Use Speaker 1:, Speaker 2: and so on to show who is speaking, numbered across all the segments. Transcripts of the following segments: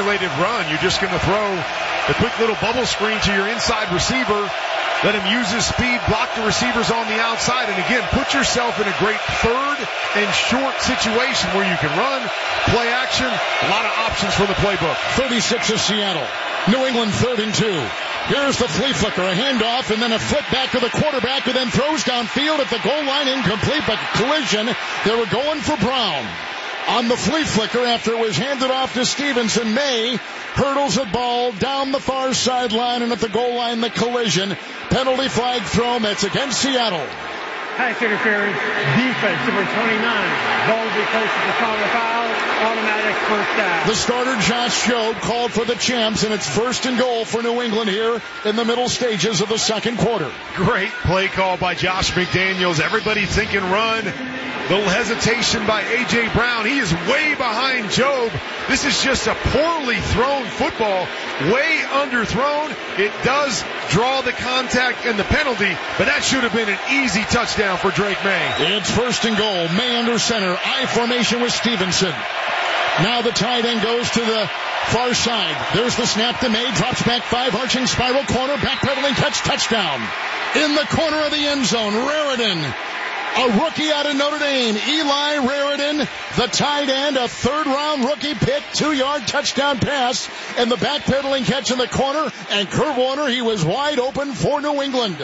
Speaker 1: calculated run. You're just going to throw a quick little bubble screen to your inside receiver, let him use his speed, block the receivers on the outside, and again, put yourself in a great third and short situation where you can run, play action, a lot of options for the playbook.
Speaker 2: 36 is Seattle. New England 3rd and 2. Here's the flea flicker, a handoff, and then a flip back to the quarterback, who then throws downfield at the goal line, incomplete, but collision. They were going for Brown. On the flea flicker after it was handed off to Stevenson, May hurdles the ball down the far sideline, and at the goal line, the collision. Penalty flag thrown. That's against Seattle.
Speaker 3: Pass interference, defense, number 29. Ball will be placed at the corner foul, automatic first down.
Speaker 2: The starter, Josh Jobe, called for the champs, and it's 1st and goal for New England here in the middle stages of the second quarter.
Speaker 1: Great play call by Josh McDaniels. Everybody thinking run. Little hesitation by A.J. Brown. He is way behind Jobe. This is just a poorly thrown football, way underthrown. It does draw the contact and the penalty, but that should have been an easy touchdown for Drake May.
Speaker 2: It's 1st and goal. May under center. I formation with Stevenson. Now the tight end goes to the far side. There's the snap to May. Drops back 5, arching spiral corner. Backpedaling catch, touchdown. In the corner of the end zone, Raritan. A rookie out of Notre Dame, Eli Raritan, the tight end, a 3rd-round rookie pick, 2-yard touchdown pass, and the backpedaling catch in the corner, and Kurt Warner, he was wide open for New England.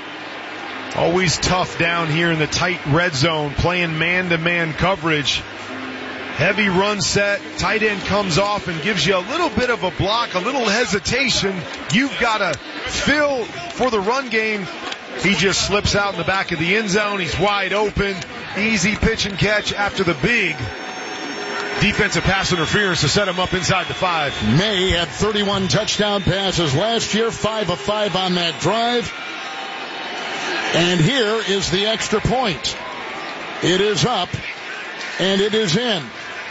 Speaker 1: Always tough down here in the tight red zone, playing man-to-man coverage. Heavy run set, tight end comes off and gives you a little bit of a block, a little hesitation. You've got to fill for the run game. He just slips out in the back of the end zone. He's wide open. Easy pitch and catch after the big defensive pass interference to set him up inside the 5.
Speaker 2: May had 31 touchdown passes last year, 5 of 5 on that drive. And here is the extra point. It is up, and it is in.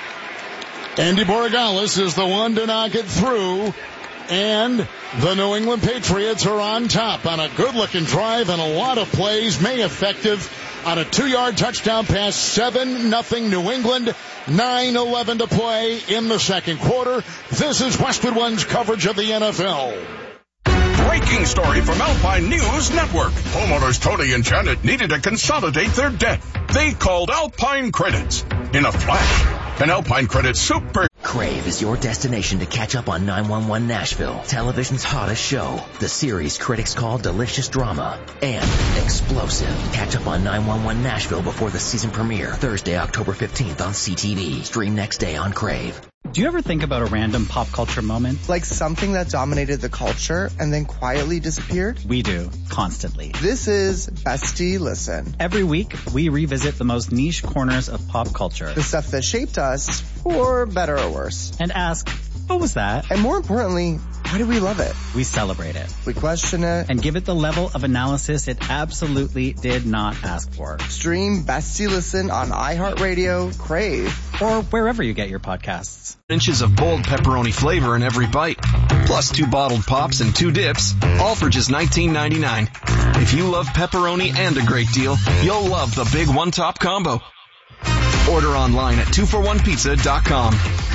Speaker 2: Andy Borregales is the one to knock it through. And the New England Patriots are on top on a good-looking drive and a lot of plays. May effective on a 2-yard touchdown pass. 7-0 New England. 9:11 to play in the second quarter. This is Westwood One's coverage of the NFL.
Speaker 4: Breaking story from Alpine News Network. Homeowners Tony and Janet needed to consolidate their debt. They called Alpine Credits. In a flash, an Alpine Credit Super.
Speaker 5: Crave is your destination to catch up on 911 Nashville, television's hottest show. The series critics call delicious drama and explosive. Catch up on 911 Nashville before the season premiere, Thursday, October 15th on CTV. Stream next day on Crave.
Speaker 6: Do you ever think about a random pop culture moment?
Speaker 7: Like something that dominated the culture and then quietly disappeared?
Speaker 6: We do, constantly.
Speaker 7: This is Bestie Listen.
Speaker 6: Every week, we revisit the most niche corners of pop culture.
Speaker 7: The stuff that shaped us, for better or worse.
Speaker 6: And ask, what was that?
Speaker 7: And more importantly, why do we love it?
Speaker 6: We celebrate it.
Speaker 7: We question it.
Speaker 6: And give it the level of analysis it absolutely did not ask for.
Speaker 7: Stream Bestie Listen on iHeartRadio, Crave,
Speaker 6: or wherever you get your podcasts.
Speaker 8: Inches of bold pepperoni flavor in every bite. Plus 2 bottled pops and 2 dips, all for just $19.99. If you love pepperoni and a great deal, you'll love the Big One Top Combo. Order online at 2for1pizza.com.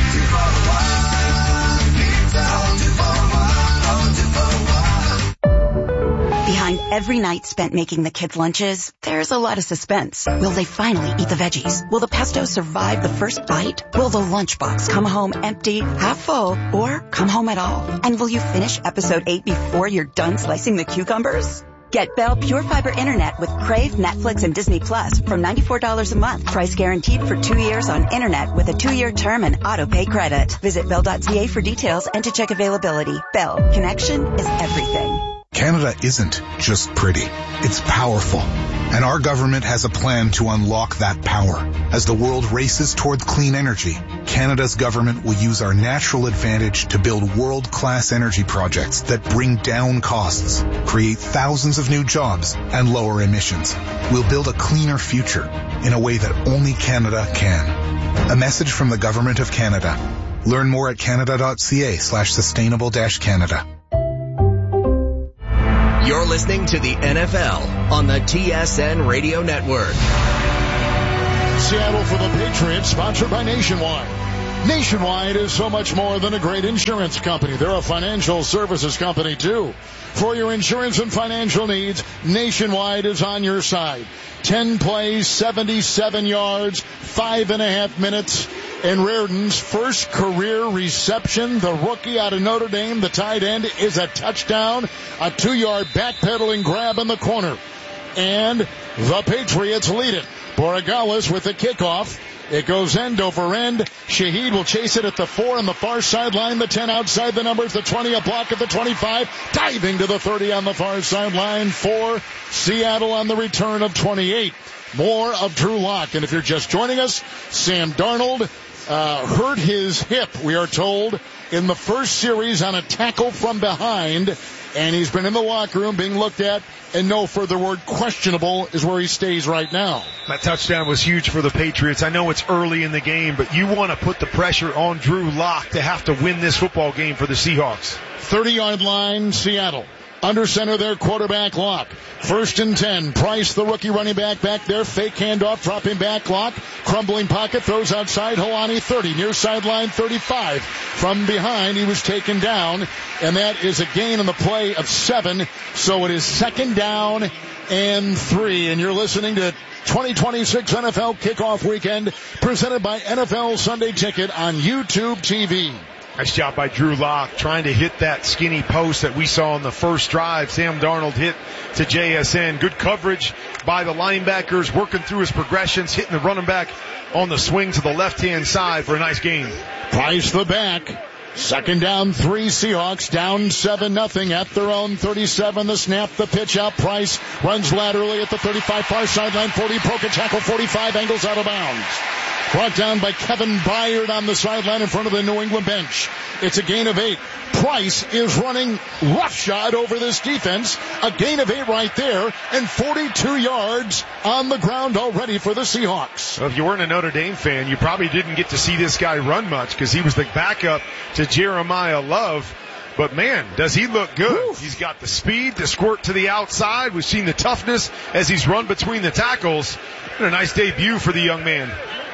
Speaker 9: Behind every night spent making the kids' lunches, there's a lot of suspense. Will they finally eat the veggies? Will the pesto survive the first bite? Will the lunchbox come home empty, half full, or come home at all? And will you finish episode 8 before you're done slicing the cucumbers? Get Bell Pure Fiber Internet with Crave, Netflix, and Disney Plus from $94 a month. Price guaranteed for 2 years on Internet with a 2-year term and auto-pay credit. Visit Bell.ca for details and to check availability. Bell. Connection is everything.
Speaker 10: Canada isn't just pretty. It's powerful. And our government has a plan to unlock that power. As the world races toward clean energy, Canada's government will use our natural advantage to build world-class energy projects that bring down costs, create thousands of new jobs, and lower emissions. We'll build a cleaner future in a way that only Canada can. A message from the Government of Canada. Learn more at canada.ca/sustainable-Canada.
Speaker 5: You're listening to the NFL on the TSN Radio Network.
Speaker 2: Seattle for the Patriots, sponsored by Nationwide. Nationwide is so much more than a great insurance company. They're a financial services company, too. For your insurance and financial needs, Nationwide is on your side. 10 plays, 77 yards, 5.5 minutes. And Reardon's first career reception, the rookie out of Notre Dame, the tight end, is a touchdown. A 2-yard backpedaling grab in the corner. And the Patriots lead it. Borregales with the kickoff. It goes end over end. Shaheed will chase it at the 4 on the far sideline, the 10 outside the numbers, the 20, a block at the 25, diving to the 30 on the far sideline for Seattle on the return of 28. More of Drew Lock. And if you're just joining us, Sam Darnold hurt his hip, we are told, in the first series on a tackle from behind. And he's been in the locker room being looked at, and no further word, questionable is where he stays right now.
Speaker 1: That touchdown was huge for the Patriots. I know it's early in the game, but you want to put the pressure on Drew Lock to have to win this football game for the Seahawks.
Speaker 2: 30-yard line, Seattle. Under center, their quarterback Lock. 1st and 10. Price, the rookie running back there. Fake handoff, dropping back Lock. Crumbling pocket, throws outside. Holani 30. Near sideline 35. From behind, he was taken down. And that is a gain on the play of 7. So it is 2nd down and 3. And you're listening to 2026 NFL Kickoff Weekend presented by NFL Sunday Ticket on YouTube TV.
Speaker 1: Nice job by Drew Lock trying to hit that skinny post that we saw on the first drive. Sam Darnold hit to JSN. Good coverage by the linebackers, working through his progressions, hitting the running back on the swing to the left-hand side for a nice gain.
Speaker 2: Price the back. 2nd down, 3 Seahawks, down 7-0 at their own 37. The snap, the pitch out. Price runs laterally at the 35, far sideline, 40, broken tackle, 45, angles out of bounds. Brought down by Kevin Byard on the sideline in front of the New England bench. It's a gain of 8. Price is running roughshod over this defense. A gain of 8 right there, and 42 yards on the ground already for the Seahawks.
Speaker 1: Well, if you weren't a Notre Dame fan, you probably didn't get to see this guy run much because he was the backup to Jeremiah Love. But man, does he look good. Oof. He's got the speed to squirt to the outside. We've seen the toughness as he's run between the tackles. And a nice debut for the young man.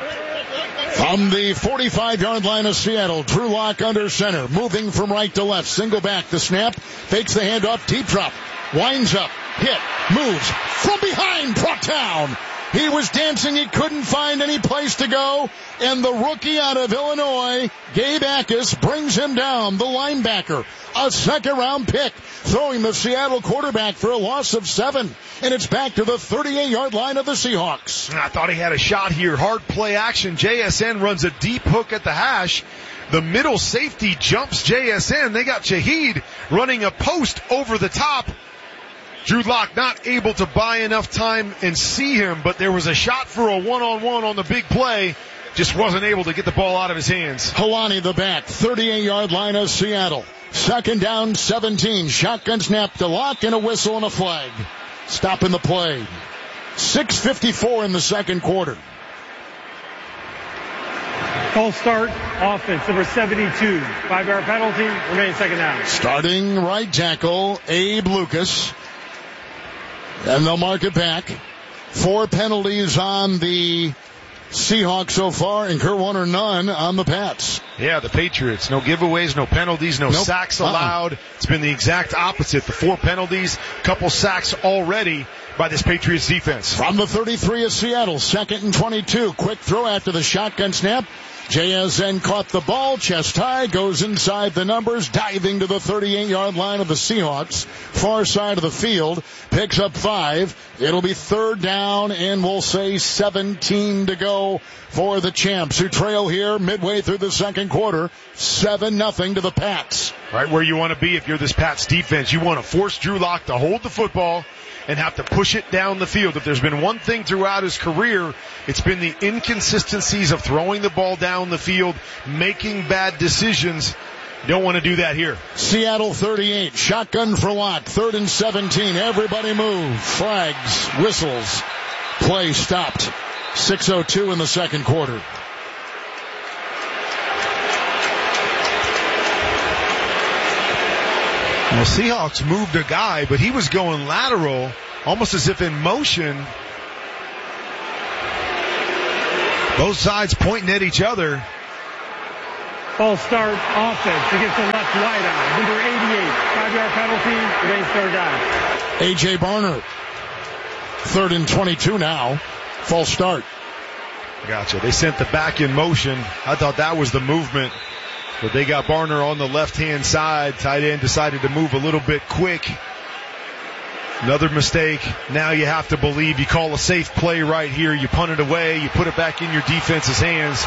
Speaker 2: From the 45-yard line of Seattle, Drew Lock under center, moving from right to left, single back, the snap, fakes the handoff, deep drop, winds up, hit, moves, from behind, brought down. He was dancing, he couldn't find any place to go, and the rookie out of Illinois, Gabe Akis, brings him down, the linebacker. A 2nd-round pick, throwing the Seattle quarterback for a loss of 7. And it's back to the 38-yard line of the Seahawks.
Speaker 1: I thought he had a shot here. Hard play action. JSN runs a deep hook at the hash. The middle safety jumps JSN. They got Shaheed running a post over the top. Drew Lock not able to buy enough time and see him, but there was a shot for a one-on-one on the big play. Just wasn't able to get the ball out of his hands.
Speaker 2: Holani the back, 38-yard line of Seattle. 2nd down, 17. Shotgun snap to Lock and a whistle and a flag. Stopping the play. 6:54 in the 2nd quarter.
Speaker 3: False start, offense, number 72. 5-yard penalty, remains 2nd down.
Speaker 2: Starting right tackle, Abe Lucas. And they'll mark it back. 4 penalties on the Seahawks so far, and Kurt Warner none on the Pats.
Speaker 1: Yeah, the Patriots. No giveaways, no penalties, no sacks allowed. It's been the exact opposite. The 4 penalties, couple sacks already by this Patriots defense.
Speaker 2: From the 33 of Seattle, 2nd and 22. Quick throw after the shotgun snap. JSN caught the ball, chest high, goes inside the numbers, diving to the 38-yard line of the Seahawks, far side of the field, picks up 5. It'll be 3rd down, and we'll say 17 to go for the champs, who trail here midway through the 2nd quarter, 7-0 to the Pats.
Speaker 1: Right where you want to be if you're this Pats defense. You want to force Drew Lock to hold the football and have to push it down the field. If there's been one thing throughout his career, it's been the inconsistencies of throwing the ball down the field, making bad decisions. Don't want to do that here.
Speaker 2: Seattle 38, shotgun for Lock, 3rd and 17. Everybody move. Flags, whistles. Play stopped. 6:02 in the 2nd quarter.
Speaker 1: The Seahawks moved a guy, but he was going lateral, almost as if in motion. Both sides pointing at each other.
Speaker 3: False start offense against the left wide eye. Number 88, 5-yard penalty, remains third down.
Speaker 2: A.J. Barner. 3rd and 22 now. False start.
Speaker 1: Gotcha. They sent the back in motion. I thought that was the movement. But they got Barner on the left-hand side. Tight end decided to move a little bit quick. Another mistake. Now you have to believe. You call a safe play right here. You punt it away. You put it back in your defense's hands.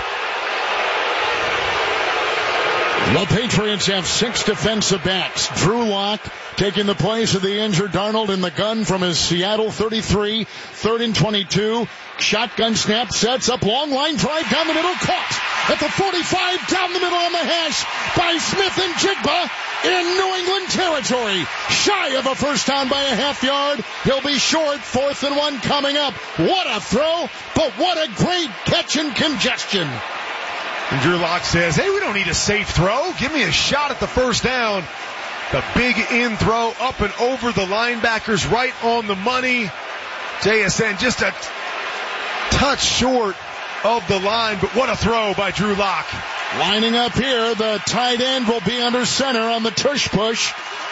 Speaker 2: The Patriots have 6 defensive backs. Drew Lock taking the place of the injured Darnold in the gun from his Seattle 33. 3rd and 22. Shotgun snap, sets up, long line drive down the middle, caught at the 45, down the middle on the hash by Smith and Jigba in New England territory. Shy of a first down by a half yard. He'll be short. 4th and 1 coming up. What a throw, but what a great catch in congestion.
Speaker 1: And Drew Lock says, hey, we don't need a safe throw. Give me a shot at the first down. The big in throw up and over the linebackers, right on the money. JSN just a touch short of the line, but what a throw by Drew Lock.
Speaker 2: Lining up here, the tight end will be under center on the tush push.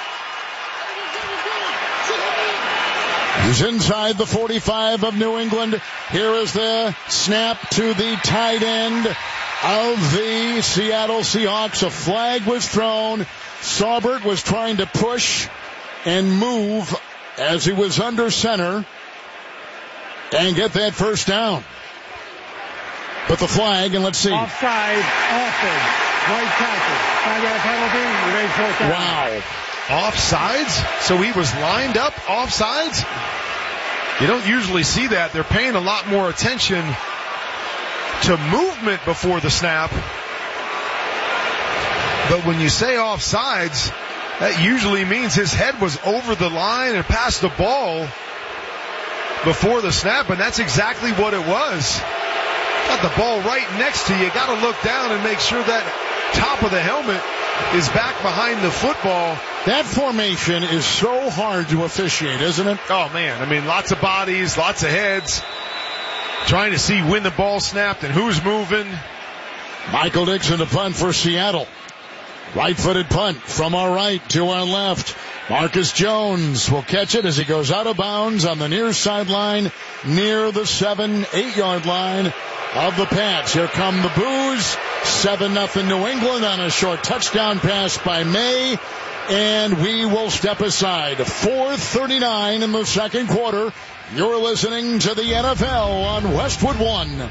Speaker 2: He's inside the 45 of New England. Here is the snap to the tight end of the Seattle Seahawks. A flag was thrown. Saubert was trying to push and move as he was under center and get that first down. But the flag, and let's see.
Speaker 3: Offside, offense, right tackle, 5-yard penalty, remains fourth down.
Speaker 1: Wow. Offsides? So he was lined up offsides? You don't usually see that. They're paying a lot more attention to movement before the snap. But when you say offsides, that usually means his head was over the line and past the ball before the snap, and that's exactly what it was. Got the ball right next to you. Got to look down and make sure that top of the helmet is back behind the football.
Speaker 2: That formation is so hard to officiate, isn't it?
Speaker 1: Oh, man. I mean, lots of bodies, lots of heads. Trying to see when the ball snapped and who's moving.
Speaker 2: Michael Dixon to punt for Seattle. Right-footed punt from our right to our left. Marcus Jones will catch it as he goes out of bounds on the near sideline, near the 7-8 yard line of the Pats. Here come the boos. 7-0 New England on a short touchdown pass by May. And we will step aside. 4:39 in the second quarter. You're listening to the NFL on Westwood One.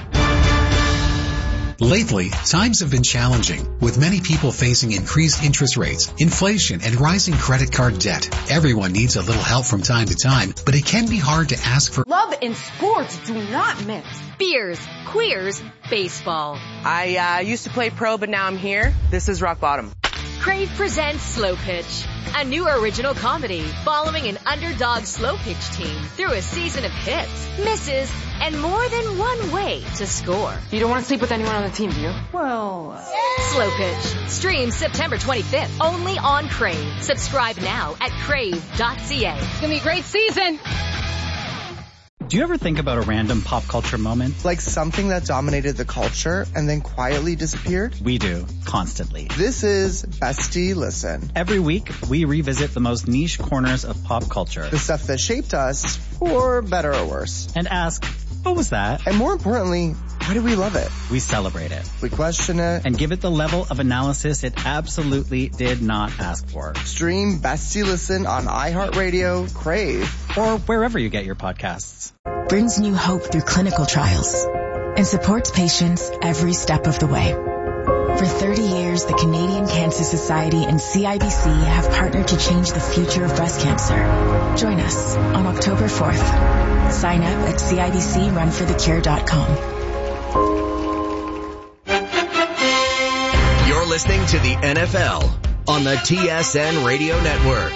Speaker 11: Lately, times have been challenging, with many people facing increased interest rates, inflation, and rising credit card debt. Everyone needs a little help from time to time, but it can be hard to ask for.
Speaker 12: Love and sports do not mix.
Speaker 13: Beers, queers, baseball.
Speaker 12: I used to play pro, but now I'm here. This is rock bottom.
Speaker 13: Crave presents Slow Pitch, a new original comedy following an underdog slow pitch team through a season of hits, misses, and more than one way to score.
Speaker 12: You don't want to sleep with anyone on the team, do you?
Speaker 13: Well, Slow Pitch streams September 25th only on Crave. Subscribe now at crave.ca.
Speaker 12: It's gonna be a great season.
Speaker 6: Do you ever think about a random pop culture moment?
Speaker 7: Like something that dominated the culture and then quietly disappeared?
Speaker 6: We do, constantly.
Speaker 7: This is Bestie Listen.
Speaker 6: Every week, we revisit the most niche corners of pop culture.
Speaker 7: The stuff that shaped us, for better or worse.
Speaker 6: And ask, what was that?
Speaker 7: And more importantly, why do we love it?
Speaker 6: We celebrate it.
Speaker 7: We question it.
Speaker 6: And give it the level of analysis it absolutely did not ask for.
Speaker 7: Stream Bestie Listen on iHeartRadio, Crave,
Speaker 6: or wherever you get your podcasts.
Speaker 14: Brings new hope through clinical trials and supports patients every step of the way. For 30 years, the Canadian Cancer Society and CIBC have partnered to change the future of breast cancer. Join us on October 4th. Sign up at CIBCRunForTheCure.com.
Speaker 15: You're listening to the NFL on the TSN Radio Network.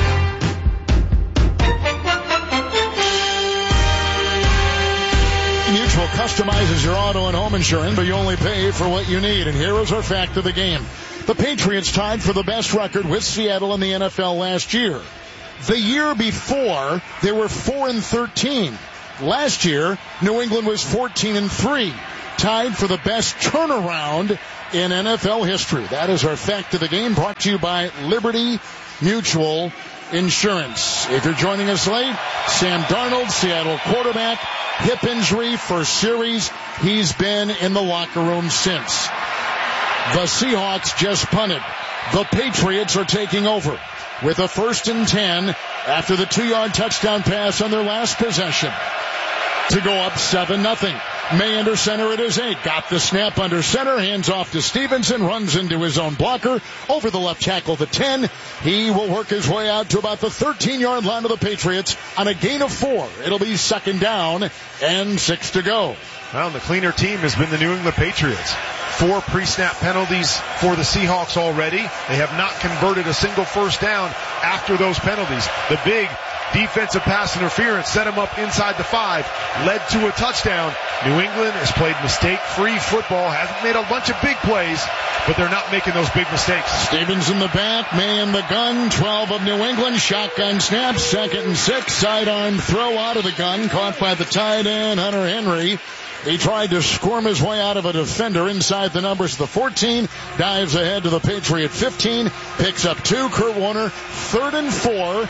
Speaker 2: Mutual customizes your auto and home insurance, but you only pay for what you need. And here is our fact of the game. The Patriots tied for the best record with Seattle in the NFL last year. The year before, they were 4-13. Last year, New England was 14-3. Tied for the best turnaround in NFL history. That is our fact of the game, brought to you by Liberty Mutual Insurance. If you're joining us late, Sam Darnold, Seattle quarterback, hip injury, first series. He's been in the locker room since. The Seahawks just punted. The Patriots are taking over with a 1st and 10 after the 2-yard touchdown pass on their last possession to go up 7-0. May under center, it is 8. Got the snap under center, hands off to Stevenson, runs into his own blocker, over the left tackle, the 10. He will work his way out to about the 13-yard line of the Patriots on a gain of 4. It'll be 2nd down and 6 to go.
Speaker 1: Well, the cleaner team has been the New England Patriots. 4 pre-snap penalties for the Seahawks already. They have not converted a single first down after those penalties. The big defensive pass interference set them up inside the 5, led to a touchdown. New England has played mistake-free football, hasn't made a bunch of big plays, but they're not making those big mistakes.
Speaker 2: Stevens in the back, May in the gun, 12 of New England, shotgun snap, 2nd and 6, sidearm throw out of the gun, caught by the tight end, Hunter Henry. He tried to squirm his way out of a defender inside the numbers of the 14, dives ahead to the Patriot 15, picks up 2, Kurt Warner, 3rd and 4,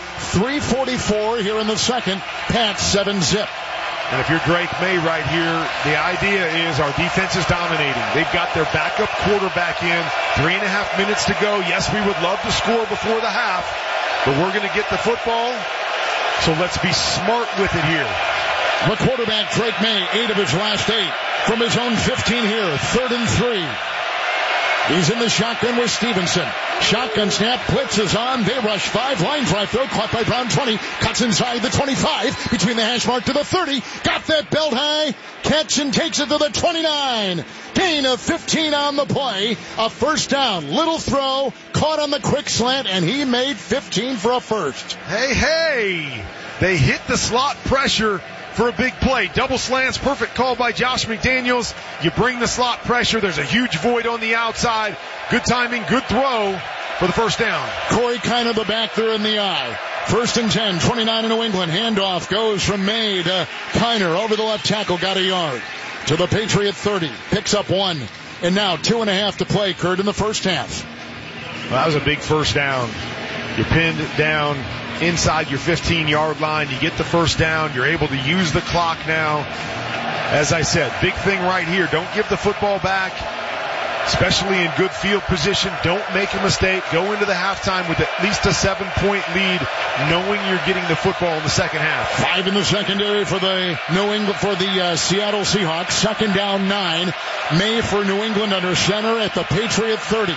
Speaker 2: 3:44 here in the second, Pats 7-zip.
Speaker 1: And if you're Drake May right here, the idea is our defense is dominating. They've got their backup quarterback in, 3.5 minutes to go. Yes, we would love to score before the half, but we're going to get the football, so let's be smart with it here.
Speaker 2: The quarterback, Drake May, 8 of his last 8 from his own 15 here, 3rd and 3. He's in the shotgun with Stevenson. Shotgun snap, blitz is on. They rush 5, line drive throw, caught by Brown 20, cuts inside the 25, between the hash mark to the 30, got that belt high, catch and takes it to the 29. Gain of 15 on the play, a 1st down, little throw, caught on the quick slant, and he made 15 for a first.
Speaker 1: Hey, they hit the slot pressure for a big play. Double slants, perfect call by Josh McDaniels. You bring the slot pressure. There's a huge void on the outside. Good timing, good throw for the 1st down.
Speaker 2: Corey kind of the back there in the eye. 1st and 10, 29 in New England. Handoff goes from May to Kiner over the left tackle, got a yard. To the Patriot 30, picks up 1. And now 2.5 to play, Kurt, in the first half.
Speaker 1: Well, that was a big 1st down. You're pinned down inside your 15-yard line. You get the 1st down. You're able to use the clock now. As I said, big thing right here. Don't give the football back, especially in good field position. Don't make a mistake. Go into the halftime with at least a 7-point lead, knowing you're getting the football in the second half.
Speaker 2: 5 in the secondary for the Seattle Seahawks. 2nd down, 9. May for New England under center at the Patriot 30.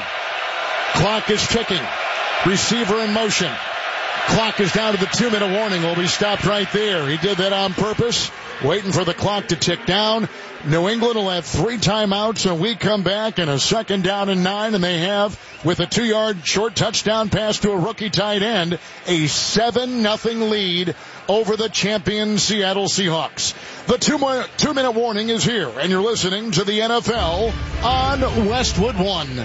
Speaker 2: Clock is ticking. Receiver in motion. Clock is down to the 2-minute warning. Will be stopped right there. He did that on purpose, waiting for the clock to tick down. New England will have 3 timeouts, and we come back in a 2nd down and 9, and they have, with a 2-yard short touchdown pass to a rookie tight end, a 7-0 lead over the champion Seattle Seahawks. The 2-minute warning is here, and you're listening to the NFL on Westwood One.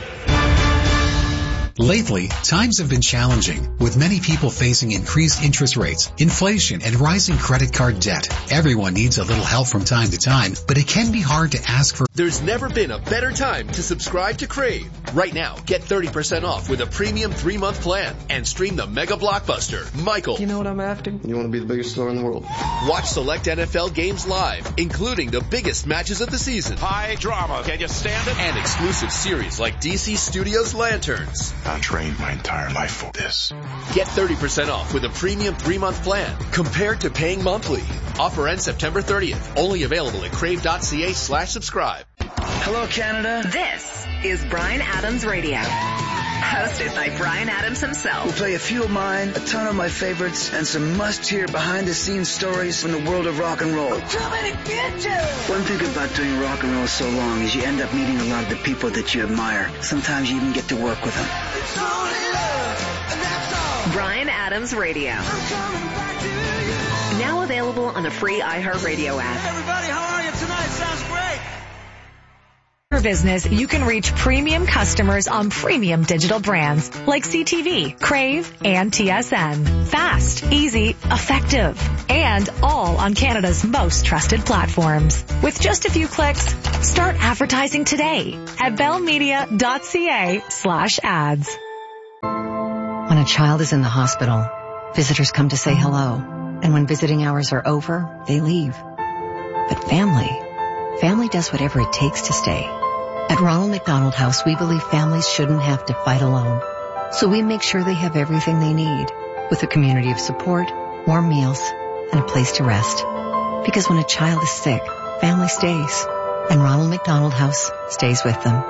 Speaker 11: Lately, times have been challenging, with many people facing increased interest rates, inflation, and rising credit card debt. Everyone needs a little help from time to time, but it can be hard to ask for.
Speaker 16: There's never been a better time to subscribe to Crave. Right now, get 30% off with a premium 3-month plan and stream the mega blockbuster, Michael.
Speaker 17: You know what I'm after? You want to be the biggest star in the world.
Speaker 16: Watch select NFL games live, including the biggest matches of the season.
Speaker 18: High drama. Can you stand it?
Speaker 16: And exclusive series like DC Studios Lanterns.
Speaker 18: I trained my entire life for this.
Speaker 16: Get 30% off with a premium 3-month plan compared to paying monthly. Offer ends September 30th. Only available at crave.ca/subscribe.
Speaker 19: Hello, Canada.
Speaker 20: This is Bryan Adams Radio. Hosted by Bryan Adams himself.
Speaker 19: We'll play a few of mine, a ton of my favorites, and some must-hear behind-the-scenes stories from the world of rock and roll.
Speaker 20: Too many bitches!
Speaker 19: One thing about doing rock and roll so long is you end up meeting a lot of the people that you admire. Sometimes you even get to work with them.
Speaker 20: It's only love, and that's all. Bryan Adams Radio. I'm coming back to you. Now available on the free iHeartRadio app.
Speaker 21: Hey everybody, how are you tonight? Sounds great. business, you can reach premium customers on premium digital brands like CTV, Crave, and TSN. Fast, easy, effective, and all on Canada's most trusted platforms. With just a few clicks, start advertising today at bellmedia.ca/ads.
Speaker 22: When a child is in the hospital, visitors come to say hello. And when visiting hours are over, they leave. But family does whatever it takes to stay. At Ronald McDonald House, we believe families shouldn't have to fight alone. So we make sure they have everything they need, with a community of support, warm meals, and a place to rest. Because when a child is sick, family stays. And Ronald McDonald House stays with them.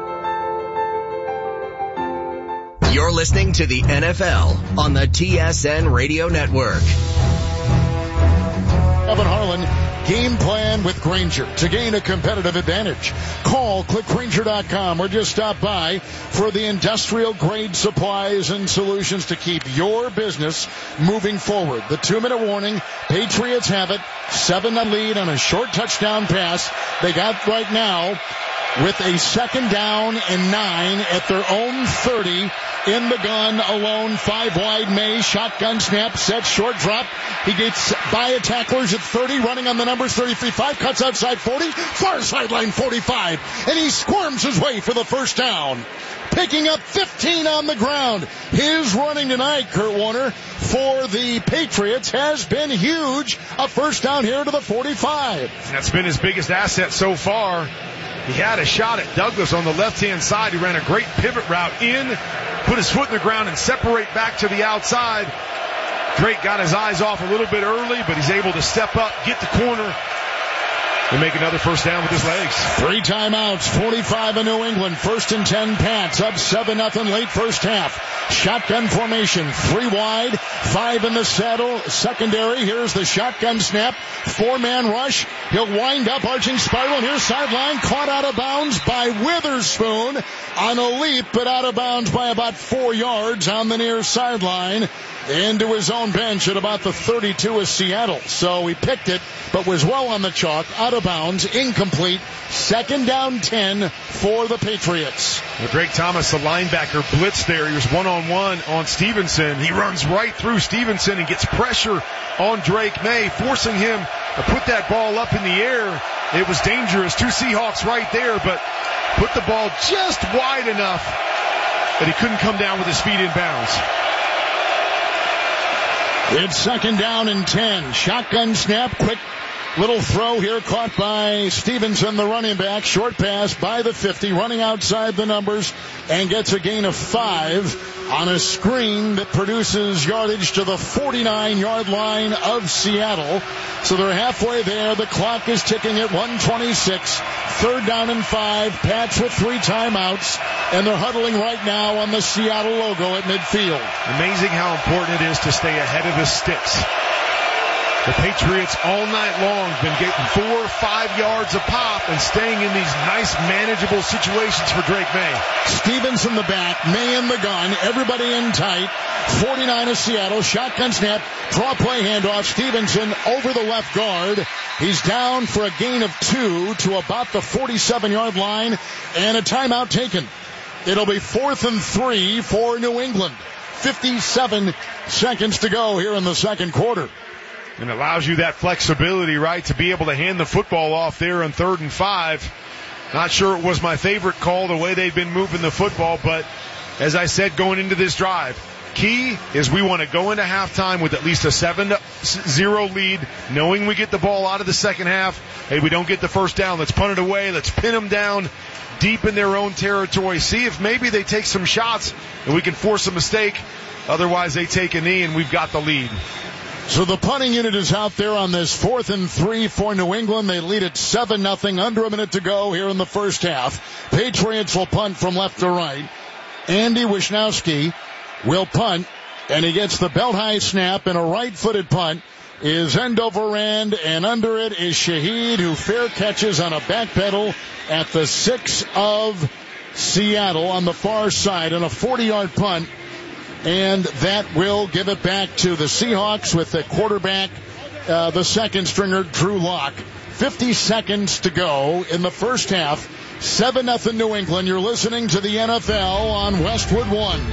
Speaker 15: You're listening to the NFL on the TSN Radio Network.
Speaker 2: Evan Harlan, game plan with Grainger to gain a competitive advantage. Call clickgrainger.com or just stop by for the industrial grade supplies and solutions to keep your business moving forward. The 2-minute warning, Patriots have it, 7-0 lead on a short touchdown pass. They got right now with a 2nd down and 9 at their own 30. In the gun, alone, 5 wide. May, shotgun snap, set, short drop. He gets by tacklers at 30, running on the numbers 33-5, cuts outside 40, far sideline 45, and he squirms his way for the first down. Picking up 15 on the ground. His running tonight, Kurt Warner, for the Patriots has been huge. A first down here to the 45.
Speaker 1: That's been his biggest asset so far. He had a shot at Douglas on the left-hand side. He ran a great pivot route in, put his foot in the ground, and separate back to the outside. Drake got his eyes off a little bit early, but he's able to step up, get the corner, and make another first down with his legs.
Speaker 2: 3 timeouts, 45 in New England. 1st and 10 Pats, up 7-0 late first half. Shotgun formation, 3 wide, 5 in the saddle. Secondary, here's the shotgun snap. 4-man rush. He'll wind up, arching spiral, and here's sideline. Caught out of bounds by Witherspoon on a leap, but out of bounds by about 4 yards on the near sideline. Into his own bench at about the 32 of Seattle. So he picked it, but was well on the chalk, out of bounds, incomplete. 2nd down 10 for the Patriots.
Speaker 1: Well, Drake Thomas, the linebacker, blitzed there. He was one-on-one on Stevenson. He runs right through Stevenson and gets pressure on Drake May, forcing him to put that ball up in the air. It was dangerous. 2 Seahawks right there, but put the ball just wide enough that he couldn't come down with his feet in bounds.
Speaker 2: It's 2nd down and 10. Shotgun snap, quick little throw here, caught by Stevenson, the running back. Short pass by the 50, running outside the numbers, and gets a gain of 5 on a screen that produces yardage to the 49-yard line of Seattle. So they're halfway there. The clock is ticking at 1:26. 3rd down and 5. Pats with 3 timeouts, and they're huddling right now on the Seattle logo at midfield.
Speaker 1: Amazing how important it is to stay ahead of the sticks. The Patriots all night long have been getting 4 or 5 yards a pop and staying in these nice, manageable situations for Drake May.
Speaker 2: Stevenson the back, May in the gun, everybody in tight. 49 of Seattle, shotgun snap, draw play handoff. Stevenson over the left guard. He's down for a gain of 2 to about the 47-yard line, and a timeout taken. It'll be 4th and 3 for New England. 57 seconds to go here in the second quarter.
Speaker 1: And allows you that flexibility, right, to be able to hand the football off there on 3rd and 5. Not sure it was my favorite call, the way they've been moving the football, but as I said going into this drive, key is we want to go into halftime with at least a 7-0 lead, knowing we get the ball out of the second half. Hey, we don't get the first down. Let's punt it away. Let's pin them down deep in their own territory. See if maybe they take some shots and we can force a mistake. Otherwise, they take a knee and we've got the lead.
Speaker 2: So the punting unit is out there on this 4th and 3 for New England. They lead at 7-0, under a minute to go here in the first half. Patriots will punt from left to right. Andy Wisnowski will punt, and he gets the belt-high snap, and a right-footed punt is end over end, and under it is Shaheed, who fair catches on a back pedal at the 6 of Seattle on the far side, and a 40-yard punt. And that will give it back to the Seahawks with the quarterback, the second stringer, Drew Lock. 50 seconds to go in the first half. 7-0 New England. You're listening to the NFL on Westwood One.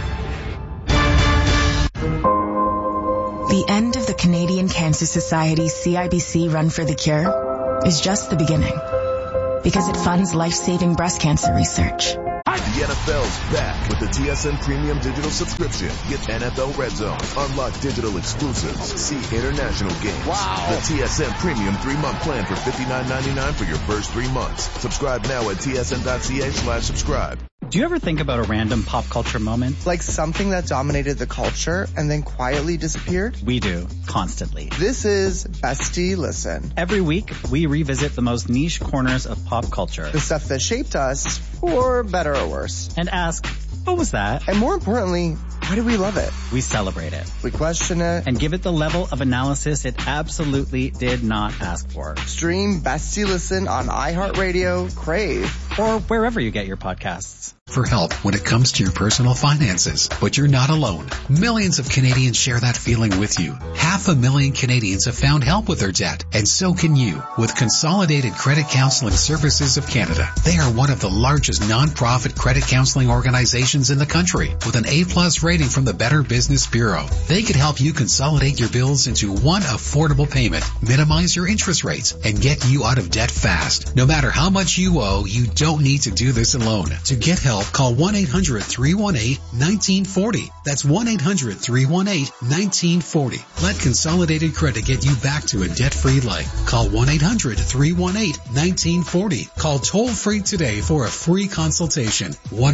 Speaker 14: The end of the Canadian Cancer Society's CIBC Run for the Cure is just the beginning, because it funds life-saving breast cancer research.
Speaker 4: The NFL's back with the TSN Premium Digital subscription. Get NFL Red Zone, unlock digital exclusives, see international games. Wow. The TSN Premium 3-month plan for $59.99 for your first 3 months. Subscribe now at tsn.ca/subscribe.
Speaker 6: Do you ever think about a random pop culture moment?
Speaker 7: Like something that dominated the culture and then quietly disappeared?
Speaker 6: We do, constantly.
Speaker 7: This is Bestie Listen.
Speaker 6: Every week, we revisit the most niche corners of pop culture.
Speaker 7: The stuff that shaped us, for better or worse.
Speaker 6: And ask, what was that?
Speaker 7: And more importantly, why do we love it?
Speaker 6: We celebrate it.
Speaker 7: We question it.
Speaker 6: And give it the level of analysis it absolutely did not ask for.
Speaker 7: Stream Bestie Listen on iHeartRadio, Crave,
Speaker 6: or wherever you get your podcasts.
Speaker 11: For help when it comes to your personal finances, but you're not alone. Millions of Canadians share that feeling with you. 500,000 Canadians have found help with their debt, and so can you with Consolidated Credit Counseling Services of Canada. They are one of the largest non-profit credit counseling organizations in the country with an A+ rating from the Better Business Bureau. They could help you consolidate your bills into one affordable payment, minimize your interest rates, and get you out of debt fast. No matter how much you owe, you don't need to do this alone. To get help, call 1-800-318-1940. That's 1-800-318-1940. Let Consolidated Credit get you back to a debt-free life. Call 1-800-318-1940. Call toll-free today for a free consultation.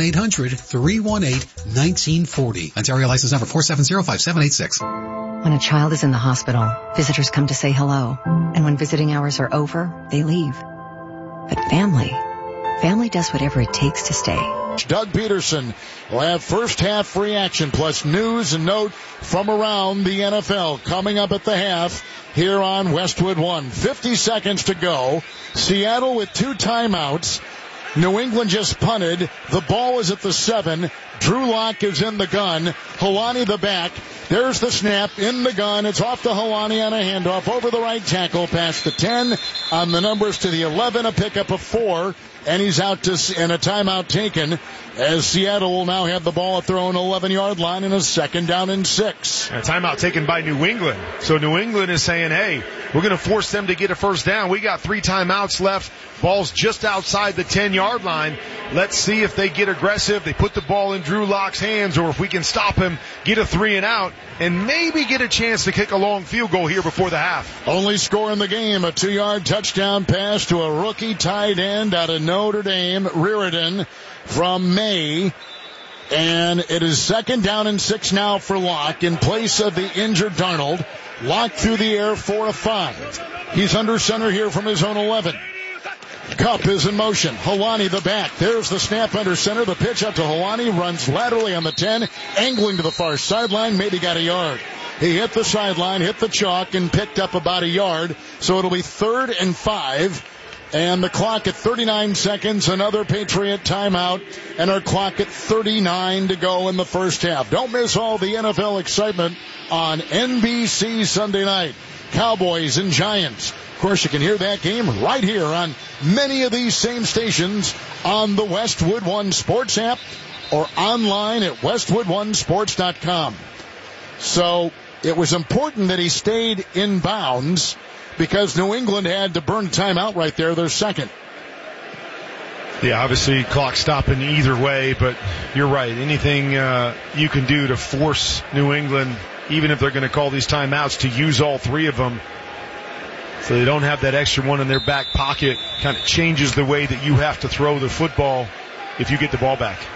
Speaker 11: 1-800-318-1940. Ontario license number 4705786.
Speaker 22: When a child is in the hospital, visitors come to say hello. And when visiting hours are over, they leave. But family does whatever it takes to stay.
Speaker 2: Doug Peterson will have first half reaction plus news and note from around the NFL coming up at the half here on Westwood One. 50 seconds to go. Seattle with 2 timeouts. New England just punted. The ball is at the 7. Drew Lock is in the gun. Helani the back. There's the snap in the gun. It's off to Helani on a handoff over the right tackle past the 10 on the numbers to the 11, a pickup of 4. And he's out and a timeout taken as Seattle will now have the ball at their own 11-yard line and a 2nd down and 6.
Speaker 1: A timeout taken by New England. So New England is saying, hey, we're going to force them to get a first down. We got 3 timeouts left. Ball's just outside the 10-yard line. Let's see if they get aggressive. They put the ball in Drew Lock's hands, or if we can stop him, get a 3 and out, and maybe get a chance to kick a long field goal here before the half.
Speaker 2: Only score in the game, a 2-yard touchdown pass to a rookie tight end out of Notre Dame, Reardon from May. And it is 2nd down and 6 now for Locke in place of the injured Darnold. Locke through the air for a 5. He's under center here from his own 11. Kupp is in motion. Helani the back. There's the snap under center. The pitch up to Helani. Runs laterally on the 10. Angling to the far sideline. Maybe got a yard. He hit the sideline, hit the chalk, and picked up about a yard. So it'll be 3rd and 5. And the clock at 39 seconds. Another Patriot timeout. And our clock at 39 to go in the first half. Don't miss all the NFL excitement on NBC Sunday night. Cowboys and Giants. Of course, you can hear that game right here on many of these same stations on the Westwood One Sports app or online at westwoodonesports.com. So it was important that he stayed in bounds because New England had to burn timeout right there, their 2nd.
Speaker 1: Yeah, obviously clock stopping either way, but you're right. Anything you can do to force New England, even if they're going to call these timeouts, to use all 3 of them, so they don't have that extra one in their back pocket, kind of changes the way that you have to throw the football if you get the ball back.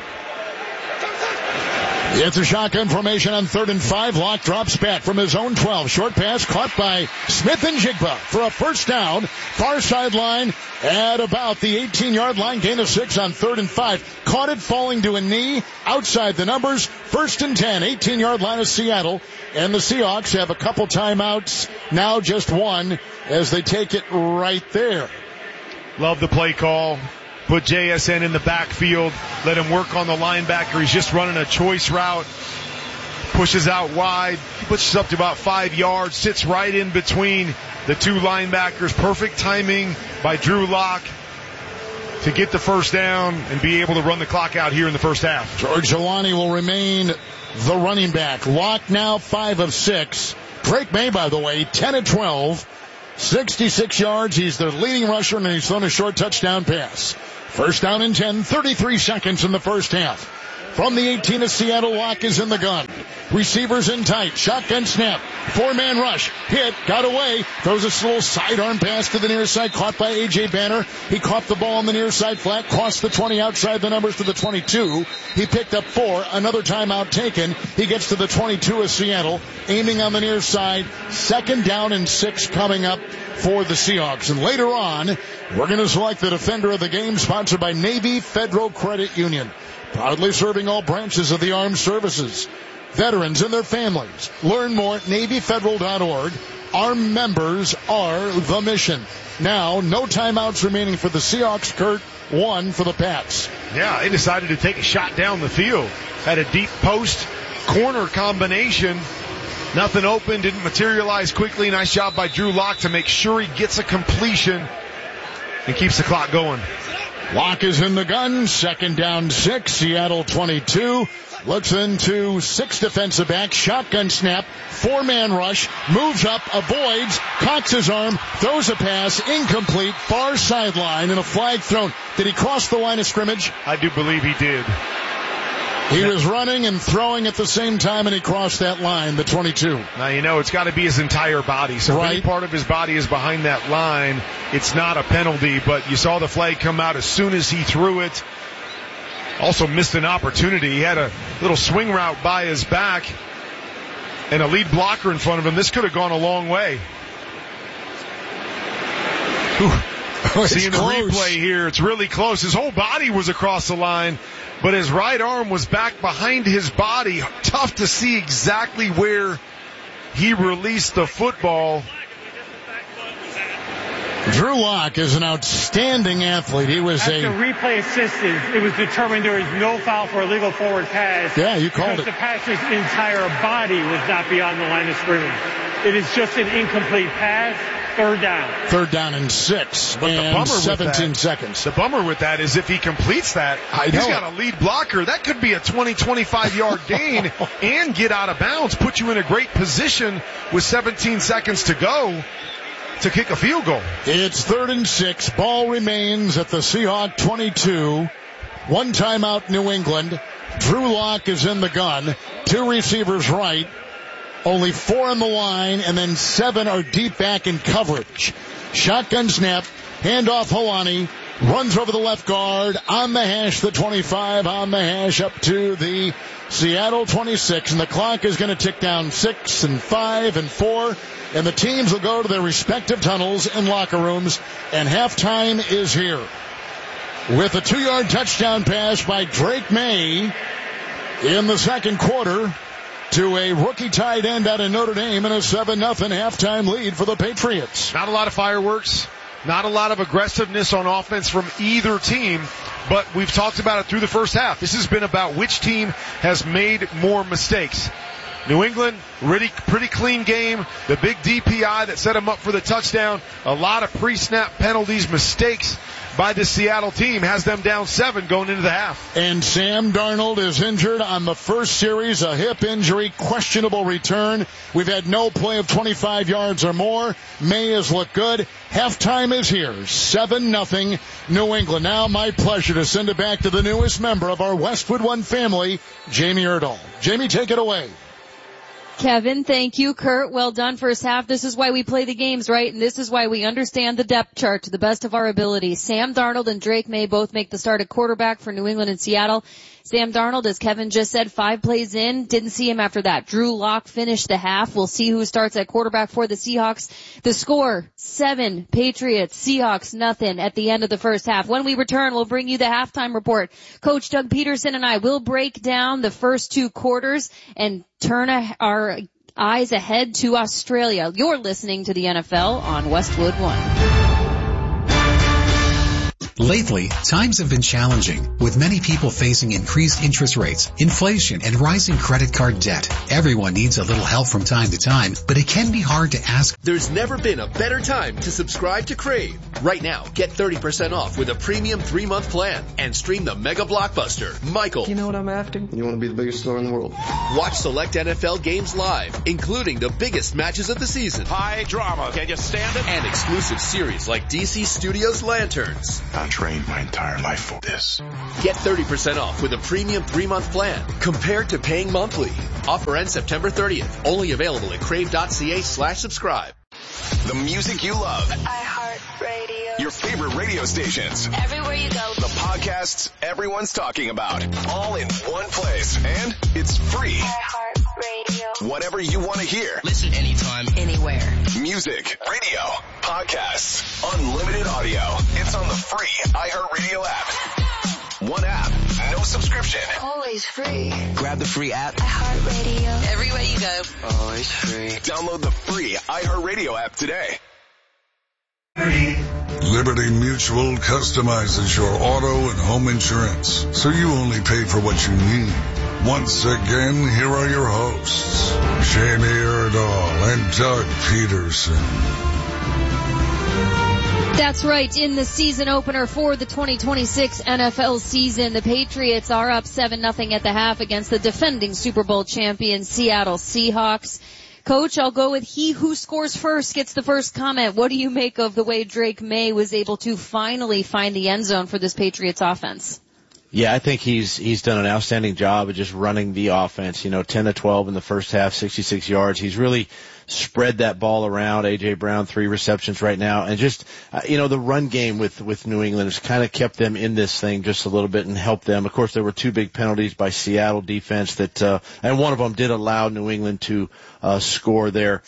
Speaker 2: It's a shotgun formation on 3rd and 5. Locke drops back from his own 12. Short pass caught by Smith and Jigba for a first down. Far sideline at about the 18-yard line. Gain of 6 on 3rd and 5. Caught it falling to a knee. Outside the numbers. 1st and 10. 18-yard line of Seattle. And the Seahawks have a couple timeouts. Now just 1 as they take it right there.
Speaker 1: Love the play call. Put JSN in the backfield. Let him work on the linebacker. He's just running a choice route. Pushes out wide. Pushes up to about 5 yards. Sits right in between the 2 linebackers. Perfect timing by Drew Lock. to get the first down and be able to run the clock out here in the first half.
Speaker 2: George Holani will remain the running back. Locke now 5 of 6. Drake May, by the way, 10 of 12. 66 yards. He's the leading rusher, and he's thrown a short touchdown pass. First down and 10, 33 seconds in the first half. From the 18 of Seattle, Locke is in the gun. Receivers in tight. Shotgun snap. 4-man rush. Hit. Got away. Throws a slow sidearm pass to the near side. Caught by A.J. Banner. He caught the ball on the near side flat. Crossed the 20 outside the numbers to the 22. He picked up 4. Another timeout taken. He gets to the 22 of Seattle. Aiming on the near side. Second down and 6 coming up for the Seahawks. And later on, we're going to select the defender of the game, sponsored by Navy Federal Credit Union. Proudly serving all branches of the armed services, veterans and their families. Learn more at NavyFederal.org. Our members are the mission. Now, no timeouts remaining for the Seahawks. Kurt, 1 for the Pats.
Speaker 1: Yeah, they decided to take a shot down the field. Had a deep post corner combination. Nothing open, didn't materialize quickly. Nice job by Drew Locke to make sure he gets a completion and keeps the clock going.
Speaker 2: Locke is in the gun. Second down 6. Seattle 22. Looks into 6 defensive backs. Shotgun snap. 4-man rush. Moves up. Avoids. Cocks his arm. Throws a pass. Incomplete. Far sideline and a flag thrown. Did he cross the line of scrimmage?
Speaker 1: I do believe he did.
Speaker 2: He was running and throwing at the same time, and he crossed that line, the 22.
Speaker 1: Now, you know, it's got to be his entire body. So if any part of his body is behind that line, it's not a penalty. But you saw the flag come out as soon as he threw it. Also missed an opportunity. He had a little swing route by his back and a lead blocker in front of him. This could have gone a long way. Seeing the replay here, it's really close. His whole body was across the line, but his right arm was back behind his body. Tough to see exactly where he released the football.
Speaker 2: Drew Locke is an outstanding athlete. He was
Speaker 3: After replay assisted, it was determined there was no foul for illegal forward pass.
Speaker 2: Yeah, you called it.
Speaker 3: The passer's entire body was not beyond the line of scrimmage. It is just an incomplete pass. Third down.
Speaker 2: Third down and 6. But and the bummer 17 seconds.
Speaker 1: The bummer with that is if he completes that, he's got a lead blocker. That could be a 20, 25-yard gain and get out of bounds, put you in a great position with 17 seconds to go to kick a field goal.
Speaker 2: It's 3rd and 6. Ball remains at the Seahawk 22. 1 timeout, New England. Drew Locke is in the gun. 2 receivers right. Only 4 on the line, and then 7 are deep back in coverage. Shotgun snap, handoff Holani, runs over the left guard, on the hash the 25, on the hash up to the Seattle 26, and the clock is going to tick down 6 and 5 and 4, and the teams will go to their respective tunnels and locker rooms, and halftime is here. With a 2-yard touchdown pass by Drake May in the second quarter, to a rookie tight end out of Notre Dame, and a 7-0 halftime lead for the Patriots.
Speaker 1: Not a lot of fireworks, not a lot of aggressiveness on offense from either team, but we've talked about it through the first half. This has been about which team has made more mistakes. New England, pretty clean game. The big DPI that set them up for the touchdown. A lot of pre-snap penalties, mistakes by the Seattle team has them down 7 going into the half.
Speaker 2: And Sam Darnold is injured on the first series, a hip injury, questionable return. We've had no play of 25 yards or more. May has looked good. Halftime is here, 7-0 New England. Now my pleasure to send it back to the newest member of our Westwood One family, Jamie Erdahl. Jamie, take it away.
Speaker 8: Kevin, thank you. Kurt, well done first half. This is why we play the games, right? And this is why we understand the depth chart to the best of our ability. Sam Darnold and Drake May both make the start at quarterback for New England and Seattle. Sam Darnold, as Kevin just said, 5 plays in. Didn't see him after that. Drew Locke finished the half. We'll see who starts at quarterback for the Seahawks. The score, 7, Patriots, Seahawks, nothing at the end of the first half. When we return, we'll bring you the halftime report. Coach Doug Peterson and I will break down the first 2 quarters and turn our eyes ahead to Australia. You're listening to the NFL on Westwood One.
Speaker 11: Lately, times have been challenging, with many people facing increased interest rates, inflation, and rising credit card debt. Everyone needs a little help from time to time, but it can be hard to ask.
Speaker 16: There's never been a better time to subscribe to Crave. Right now, get 30% off with a premium 3-month plan and stream the mega blockbuster, Michael.
Speaker 17: You know what I'm after? You want to be the biggest star in the world.
Speaker 16: Watch select NFL games live, including the biggest matches of the season.
Speaker 18: High drama. Can you stand it?
Speaker 16: And exclusive series like DC Studios Lanterns.
Speaker 18: I trained my entire life for this.
Speaker 16: Get 30% off with a premium 3-month plan compared to paying monthly. Offer ends September 30th. Only available at crave.ca/subscribe.
Speaker 9: The music you love.
Speaker 20: iHeartRadio.
Speaker 9: Your favorite radio stations.
Speaker 20: Everywhere you go.
Speaker 9: The podcasts everyone's talking about. All in one place. And it's free.
Speaker 20: iHeartRadio.
Speaker 9: Whatever you want to hear.
Speaker 5: Listen anytime, anywhere.
Speaker 9: Music, radio, podcasts, unlimited audio. It's on the free iHeartRadio app. One app, no subscription.
Speaker 20: Always free.
Speaker 5: Grab the free app.
Speaker 20: iHeartRadio.
Speaker 5: Everywhere you go.
Speaker 9: Always free. Download the free iHeartRadio app today.
Speaker 10: Liberty Mutual customizes your auto and home insurance, so you only pay for what you need. Once again, here are your hosts, Jamie Erdahl and Doug Peterson.
Speaker 8: That's right. In the season opener for the 2026 NFL season, the Patriots are up 7-0 at the half against the defending Super Bowl champion Seattle Seahawks. Coach, I'll go with he who scores first gets the first comment. What do you make of the way Drake May was able to finally find the end zone for this Patriots offense?
Speaker 23: Yeah, I think he's done an outstanding job of just running the offense. 10 to 12 in the first half, 66 yards. He's really spread that ball around. A.J. Brown, 3 receptions right now. And just, the run game with New England has kind of kept them in this thing just a little bit and helped them. Of course, there were 2 big penalties by Seattle defense that, and one of them did allow New England to, score there,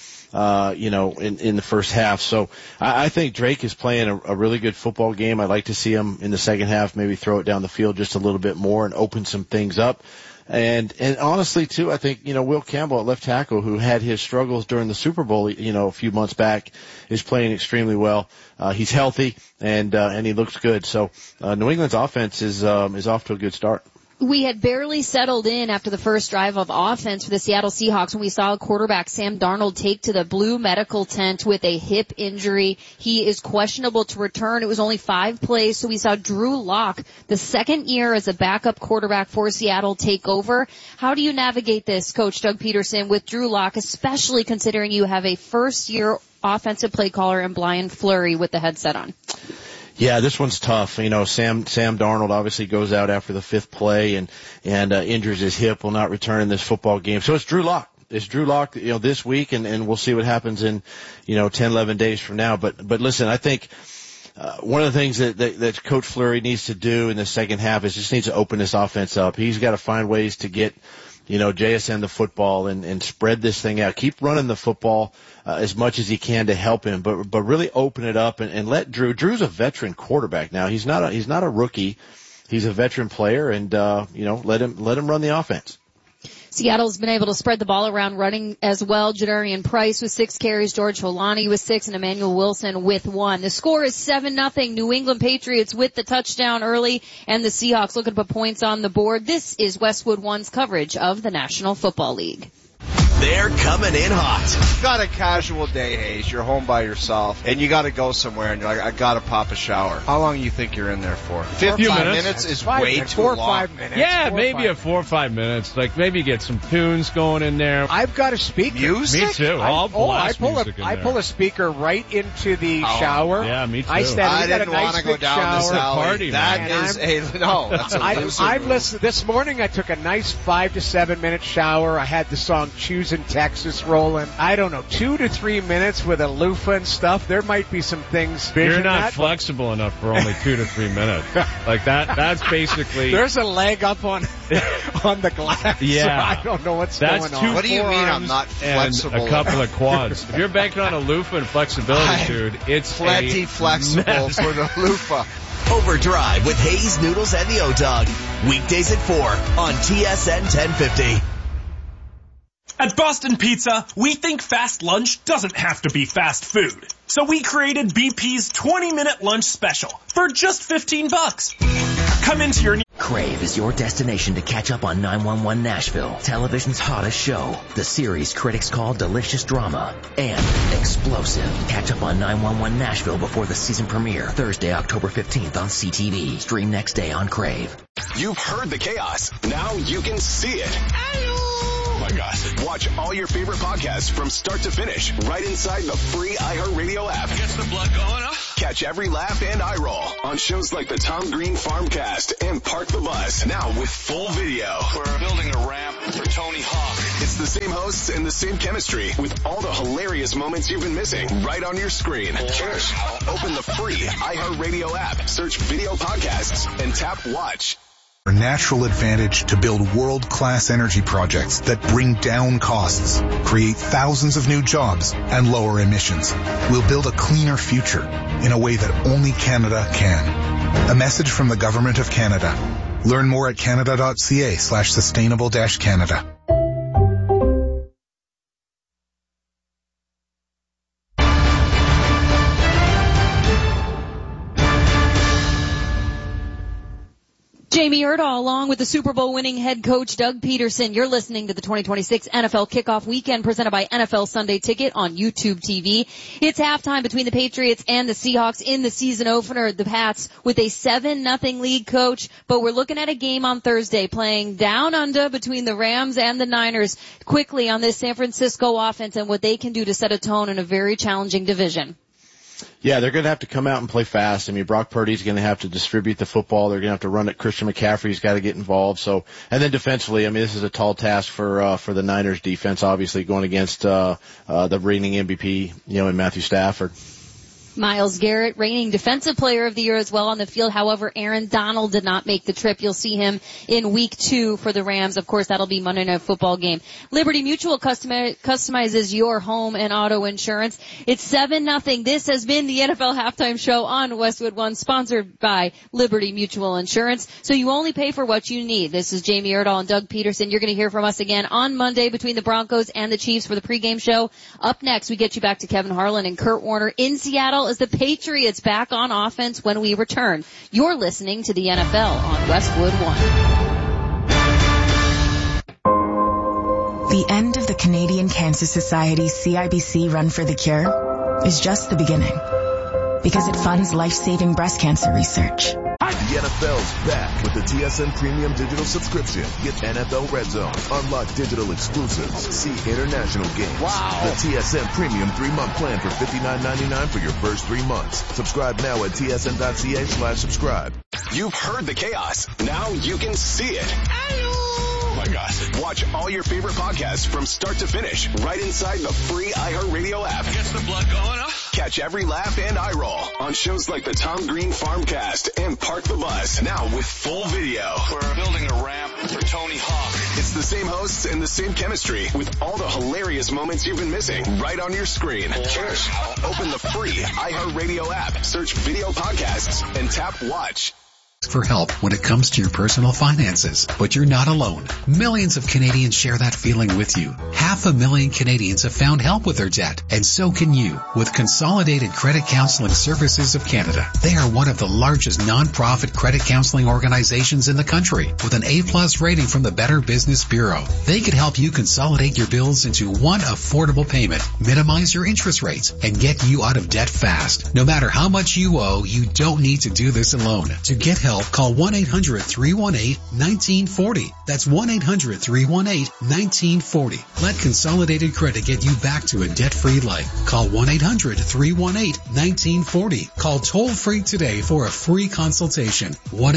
Speaker 23: in the first half. So I think Drake is playing a really good football game. I'd like to see him in the second half maybe throw it down the field just a little bit more and open some things up. And honestly too, I think, Will Campbell at left tackle, who had his struggles during the Super Bowl, a few months back, is playing extremely well. He's healthy and he looks good. So, New England's offense is off to a good start.
Speaker 8: We had barely settled in after the first drive of offense for the Seattle Seahawks when we saw quarterback Sam Darnold take to the blue medical tent with a hip injury. He is questionable to return. It was only 5 plays, so we saw Drew Lock, the second year as a backup quarterback for Seattle, take over. How do you navigate this, Coach Doug Peterson, with Drew Lock, especially considering you have a first-year offensive play caller in Brian Fleury with the headset on?
Speaker 23: Yeah, this one's tough. Sam Darnold obviously goes out after the 5th play and injures his hip, will not return in this football game. So it's Drew Lock. This week, and we'll see what happens in, 10, 11 days from now. But listen, I think, one of the things that Coach Fleury needs to do in the second half is just needs to open this offense up. He's got to find ways to get, JSN the football and spread this thing out. Keep running the football as much as he can to help him, but really open it up and let Drew's a veteran quarterback now. He's not a rookie. He's a veteran player, and let him run the offense.
Speaker 8: Seattle's been able to spread the ball around running as well. Jadarian Price with 6 carries, George Holani with 6, and Emmanuel Wilson with 1. The score is 7-0. New England Patriots with the touchdown early, and the Seahawks looking to put points on the board. This is Westwood One's coverage of the National Football League.
Speaker 15: They're coming in hot.
Speaker 24: Got a casual day, Hayes. You're home by yourself, and you got to go somewhere, and you're like, I got to pop a shower. How long do you think you're in there for?
Speaker 25: 5
Speaker 24: minutes is way too long. 4 or 5 minutes.
Speaker 25: Yeah, maybe 4 or 5 minutes. Like maybe get some tunes going in there.
Speaker 24: I've got a speaker.
Speaker 25: Music? Me too. I
Speaker 24: pull a speaker right into the shower.
Speaker 25: Yeah, me too.
Speaker 24: I didn't want to go down this alley.
Speaker 25: Party,
Speaker 24: that's I'm listening. This morning I took a nice 5 to 7 minute shower. I had the song Choose in Texas rolling. I don't know, 2 to 3 minutes with a loofah and stuff. There might be some things.
Speaker 25: You're not flexible enough for only 2 to 3 minutes. Like that's basically.
Speaker 24: There's a leg up on the glass.
Speaker 25: Yeah.
Speaker 24: So I don't know what's going on. What do you mean I'm not flexible?
Speaker 25: And a couple of quads. If you're banking on a loofah and flexibility, dude, it's
Speaker 24: plenty flexible for the loofah.
Speaker 15: Overdrive with Hayes, Noodles, and the O-Dog. Weekdays at 4 on TSN 1050.
Speaker 26: At Boston Pizza, we think fast lunch doesn't have to be fast food. So we created BP's 20-minute lunch special for just $15. Come into your
Speaker 5: Crave is your destination to catch up on 911 Nashville, television's hottest show, the series critics call delicious drama, and explosive. Catch up on 911 Nashville before the season premiere, Thursday, October 15th on CTV. Stream next day on Crave.
Speaker 9: You've heard the chaos. Now you can see it. Oh my gosh. Watch all your favorite podcasts from start to finish right inside the free iHeartRadio app.
Speaker 18: Gets the blood going, huh?
Speaker 9: Catch every laugh and eye roll on shows like the Tom Green Farmcast and Park the Bus. Now with full video.
Speaker 18: We're building a ramp for Tony Hawk.
Speaker 9: It's the same hosts and the same chemistry with all the hilarious moments you've been missing right on your screen. Cheers. Open the free iHeartRadio app, search video podcasts, and tap watch.
Speaker 4: Our natural advantage to build world-class energy projects that bring down costs, create thousands of new jobs, and lower emissions. We'll build a cleaner future in a way that only Canada can. A message from the Government of Canada. Learn more at canada.ca/sustainable-Canada.
Speaker 8: Jamie Erdahl along with the Super Bowl winning head coach Doug Peterson. You're listening to the 2026 NFL Kickoff Weekend presented by NFL Sunday Ticket on YouTube TV. It's halftime between the Patriots and the Seahawks in the season opener. The Pats with a 7-0 lead, coach, but we're looking at a game on Thursday playing down under between the Rams and the Niners quickly on this San Francisco offense and what they can do to set a tone in a very challenging division.
Speaker 23: Yeah, they're going to have to come out and play fast. I mean, Brock Purdy's going to have to distribute the football. They're going to have to run it. Christian McCaffrey's got to get involved. So, and then defensively, I mean, this is a tall task for the Niners defense, obviously going against, the reigning MVP, in Matthew Stafford.
Speaker 8: Myles Garrett, reigning Defensive Player of the Year as well on the field. However, Aaron Donald did not make the trip. You'll see him in Week 2 for the Rams. Of course, that'll be Monday Night Football game. Liberty Mutual customizes your home and auto insurance. It's 7-0. This has been the NFL Halftime Show on Westwood One, sponsored by Liberty Mutual Insurance. So you only pay for what you need. This is Jamie Erdahl and Doug Peterson. You're going to hear from us again on Monday between the Broncos and the Chiefs for the pregame show. Up next, we get you back to Kevin Harlan and Kurt Warner in Seattle as the Patriots back on offense when we return. You're listening to the NFL on Westwood One.
Speaker 12: The end of the Canadian Cancer Society's CIBC Run for the Cure is just the beginning, because it funds life-saving breast cancer research.
Speaker 13: The NFL's back with the TSN Premium Digital Subscription. Get NFL Red Zone, unlock digital exclusives, see international games. Wow. The TSN Premium 3-month plan for $59.99 for your first 3 months. Subscribe now at tsn.ca/subscribe.
Speaker 9: You've heard the chaos. Now you can see it. Oh my gosh. Watch all your favorite podcasts from start to finish right inside the free iHeartRadio app.
Speaker 18: Gets the blood going, huh?
Speaker 9: Catch every laugh and eye roll on shows like the Tom Green Farmcast and Park the Bus. Now with full video.
Speaker 18: We're building a ramp for Tony Hawk.
Speaker 9: It's the same hosts and the same chemistry with all the hilarious moments you've been missing right on your screen. Cheers. Open the free iHeartRadio app, search video podcasts, and tap watch.
Speaker 11: For help when it comes to your personal finances. But you're not alone. Millions of Canadians share that feeling with you. 500,000 Canadians have found help with their debt, and so can you with Consolidated Credit Counseling Services of Canada. They are one of the largest non-profit credit counseling organizations in the country with an A+ rating from the Better Business Bureau. They could help you consolidate your bills into one affordable payment, minimize your interest rates, and get you out of debt fast. No matter how much you owe, you don't need to do this alone. To get help, call 1-800-318-1940. That's 1-800-318-1940. Let Consolidated Credit get you back to a debt-free life. Call 1-800-318-1940. Call toll-free today for a free consultation.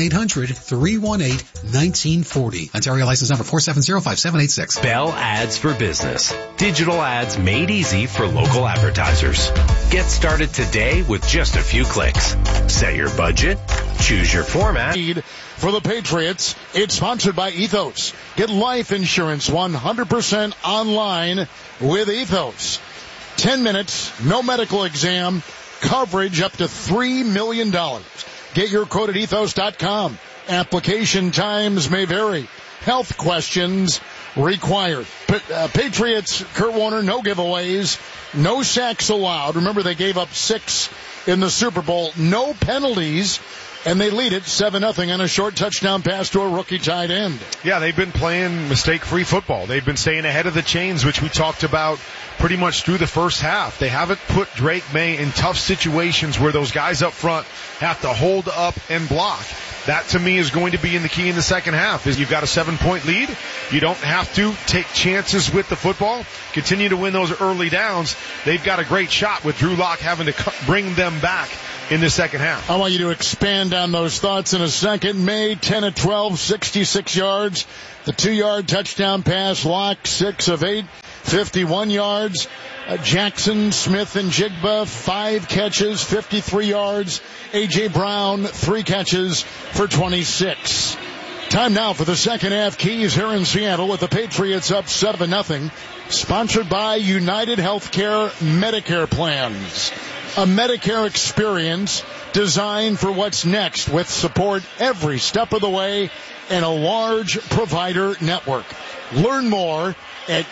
Speaker 11: 1-800-318-1940. Ontario license number 4705786.
Speaker 14: Bell Ads for Business. Digital ads made easy for local advertisers. Get started today with just a few clicks. Set your budget. Choose your format.
Speaker 2: For the Patriots, it's sponsored by Ethos. Get life insurance 100% online with Ethos. 10 minutes, no medical exam, coverage up to $3 million. Get your quote at ethos.com. Application times may vary. Health questions required. Patriots, Kurt Warner, no giveaways, no sacks allowed. Remember, they gave up 6 in the Super Bowl. No penalties And they lead it 7-0 on a short touchdown pass to a rookie tight end.
Speaker 1: Yeah, they've been playing mistake-free football. They've been staying ahead of the chains, which we talked about pretty much through the first half. They haven't put Drake May in tough situations where those guys up front have to hold up and block. That, to me, is going to be in the key in the second half. Is you've got a 7-point lead. You don't have to take chances with the football. Continue to win those early downs. They've got a great shot with Drew Lock having to bring them back in the second half.
Speaker 2: I want you to expand on those thoughts in a second. May 10 of 12, 66 yards. The 2-yard touchdown pass. Lock 6 of 8, 51 yards. Jackson, Smith, and Jigba, 5 catches, 53 yards. A.J. Brown, 3 catches for 26. Time now for the second half. Keys here in Seattle with the Patriots up 7-0. Sponsored by United Healthcare Medicare Plans. A Medicare experience designed for what's next with support every step of the way and a large provider network. Learn more at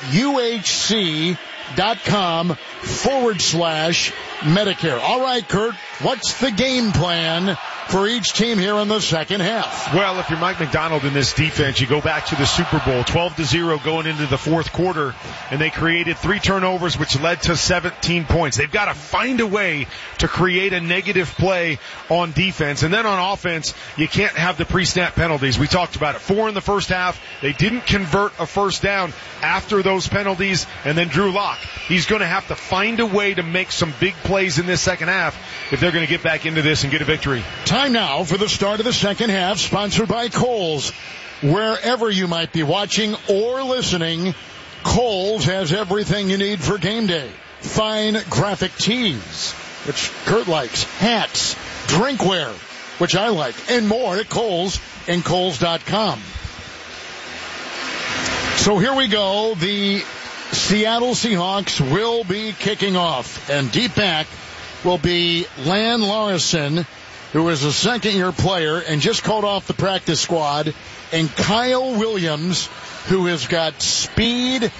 Speaker 2: uhc.com/Medicare. All right, Kurt, what's the game plan for each team here in the second half?
Speaker 1: Well, if you're Mike McDonald in this defense, you go back to the Super Bowl, 12-0 going into the fourth quarter, and they created 3 turnovers, which led to 17 points. They've got to find a way to create a negative play on defense. And then on offense, you can't have the pre-snap penalties. We talked about it. 4 in the first half. They didn't convert a first down after those penalties. And then Drew Lock, he's going to have to find a way to make some big plays in this second half if they're going to get back into this and get a victory.
Speaker 2: Time now for the start of the second half, sponsored by Kohl's. Wherever you might be watching or listening, Kohl's has everything you need for game day. Fine graphic tees, which Kurt likes, hats, drinkware, which I like, and more at Kohl's and Kohl's.com. So here we go. The Seattle Seahawks will be kicking off, and deep back will be Lan Larson, who is a second-year player and just called off the practice squad, and Kyle Williams, who has got speed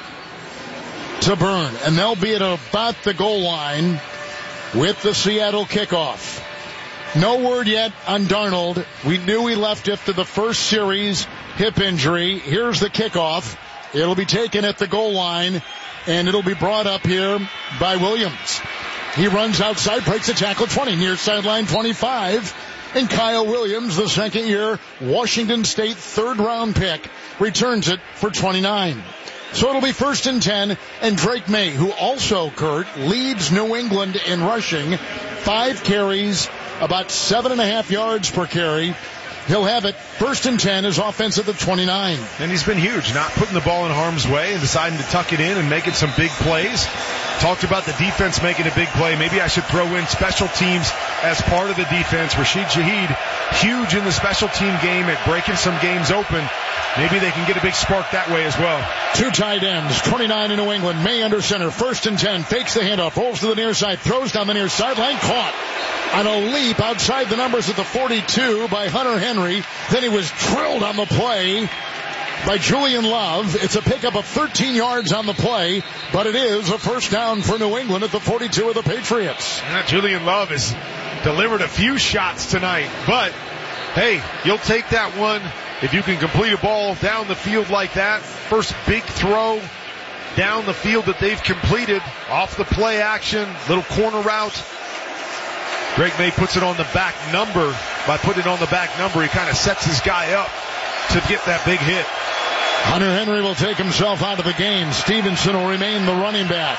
Speaker 2: to burn. And they'll be at about the goal line with the Seattle kickoff. No word yet on Darnold. We knew he left after the first series, hip injury. Here's the kickoff. It'll be taken at the goal line, and it'll be brought up here by Williams. He runs outside, breaks the tackle, 20, near sideline 25. And Kyle Williams, the second-year Washington State third-round pick, returns it for 29. So it'll be 1st and 10, and Drake May, who also, Kurt, leads New England in rushing, 5 carries, about 7.5 yards per carry. He'll have it 1st and 10, his offense at the 29.
Speaker 1: And he's been huge, not putting the ball in harm's way and deciding to tuck it in and making some big plays. Talked about the defense making a big play. Maybe I should throw in special teams as part of the defense. Rashid Shaheed, huge in the special team game at breaking some games open. Maybe they can get a big spark that way as well.
Speaker 2: 2 tight ends, 29 in New England. May under center, 1st and 10, fakes the handoff, rolls to the near side, throws down the near sideline, caught on a leap outside the numbers at the 42 by Hunter Henry. Then he was drilled on the play by Julian Love. It's a pickup of 13 yards on the play, but it is a first down for New England at the 42 of the Patriots.
Speaker 1: Julian Love has delivered a few shots tonight, but hey, you'll take that one if you can complete a ball down the field like that. First big throw down the field that they've completed off the play action, little corner route. Drake May puts it on the back number. By putting it on the back number, he kind of sets his guy up to get that big hit.
Speaker 2: Hunter Henry will take himself out of the game. Stevenson will remain the running back.